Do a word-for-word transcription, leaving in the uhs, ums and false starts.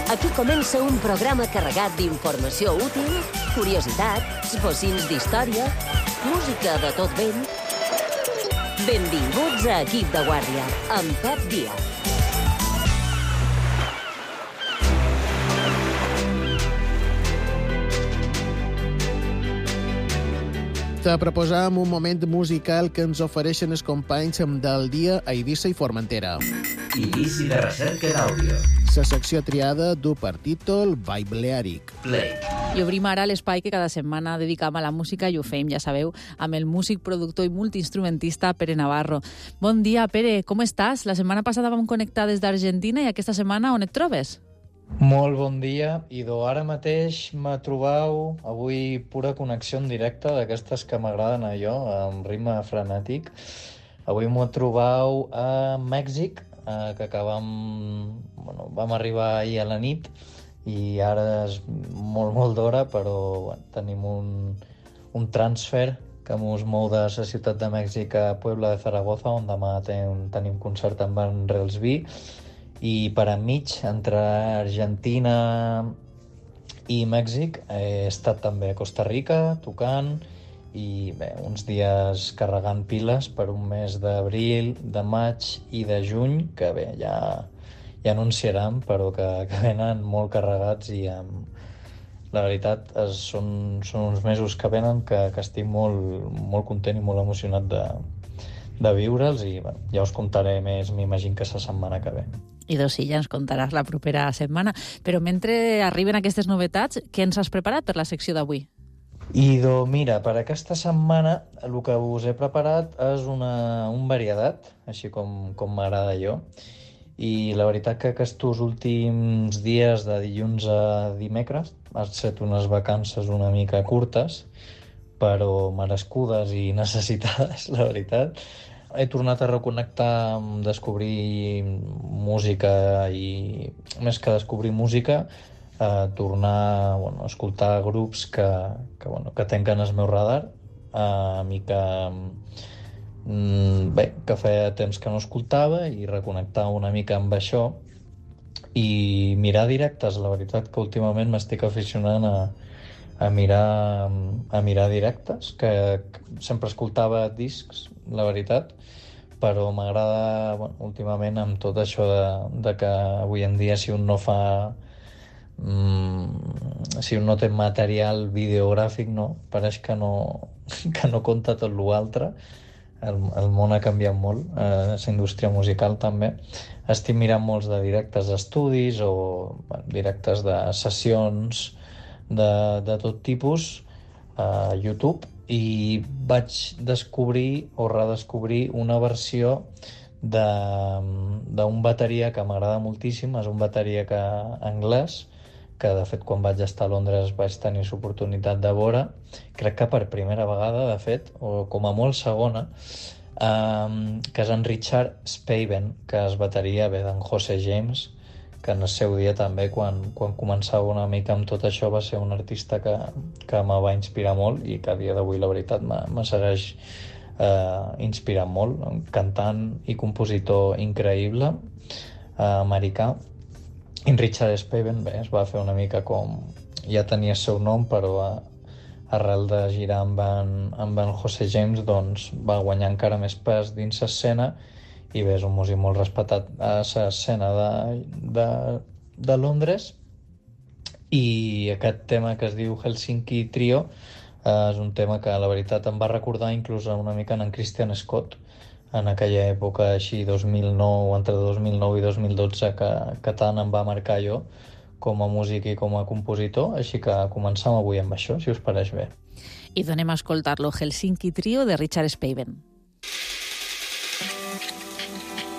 Aquí comença un programa carregat d'informació útil, curiositats, bocins d'història, música de tot vent. Benvinguts a Equip de Guàrdia, amb Pep Díaz. Te proposam un moment musical que ens ofereixen els companys del dia a Eivissa i Formentera. Inici de recerca d'àudio. La secció triada du per títol Balearic. Play. I obrim ara l'espai que cada setmana dedicam a la música i ho fem, ja sabeu, amb el músic, productor i multiinstrumentista Pere Navarro. Bon dia, Pere, com estàs? La setmana passada vam connectar des d'Argentina i aquesta setmana on et trobes? Molt bon dia, idò. Ara mateix me trobau avui pura connexió en directe d'aquestes que m'agraden a jo, amb ritme frenètic. Avui m'ho trobau a Mèxic, eh, que acabam, bueno, vam arribar ahir a la nit i ara és molt, molt d'hora, però bueno, tenim un, un transfer que mos mou de la ciutat de Mèxic a Puebla de Zaragoza, on demà ten, tenim concert amb en Relsby. I per enmig, entre Argentina i Mèxic, he estat també a Costa Rica tocant i bé, uns dies carregant piles per un mes d'abril, de maig i de juny, que bé, ja, ja anunciaran, però que, que venen molt carregats i amb, la veritat és, són, són uns mesos que venen que, que estic molt, molt content i molt emocionat de, de viure'ls i bé, ja us contaré més, m'imagino que la setmana que ve. I doncs sí, ja ens contaràs la propera setmana. Però mentre arriben aquestes novetats, què ens has preparat per la secció d'avui? I doncs mira, per aquesta setmana el que us he preparat és una, un varietat, així com, com m'agrada jo. I la veritat que aquests últims dies, de dilluns a dimecres, han estat unes vacances una mica curtes, però merescudes i necessitades, la veritat. He tornat a reconnectar amb descobrir música i, més que descobrir música, eh, tornar bueno, a escoltar grups que, que, bueno, que tenquen el meu radar, eh, i que, mm, bé, que feia temps que no escoltava i reconnectar una mica amb això i mirar directes. La veritat que últimament m'estic aficionant a a mirar, a mirar directes, que sempre escoltava discs, la veritat, però m'agrada, bueno, últimament amb tot això de, de que avui en dia si un no fa mmm, si un no té material videogràfic, no, pareix que no, que no compta tot l'altre. El, el món ha canviat molt, eh, la indústria musical també. Estic mirant molts de directes d'estudis o bueno, directes de sessions De, de tot tipus a YouTube i vaig descobrir o redescobrir una versió d'un bateria que m'agrada moltíssim. És un bateria que, anglès que de fet quan vaig estar a Londres vaig tenir l'oportunitat de veure, crec que per primera vegada de fet, o com a molt segona, um, que és en Richard Spaven, que és bateria bé d'en José James, que en el seu dia també, quan, quan començava una mica amb tot això, va ser un artista que, que me va inspirar molt i que a dia d'avui, la veritat, me, me segueix eh, inspirant molt. Un cantant i compositor increïble, eh, americà. I Richard Spaven, bé, es va fer una mica com... Ja tenia el seu nom, però a, arrel de girar amb en, amb en José James, doncs va guanyar encara més pes dins l'escena. I bé, és un músic molt respectat a l'escena de, de, de Londres i aquest tema que es diu Helsinki Trio eh, és un tema que la veritat em va recordar inclús una mica en Christian Scott en aquella època així dos mil nou, entre dos mil nou i dos mil dotze que, que tant em va marcar jo com a músic i com a compositor, així que començam avui amb això, si us pareix bé. I donem a escoltar-lo, Helsinki Trio de Richard Spaven.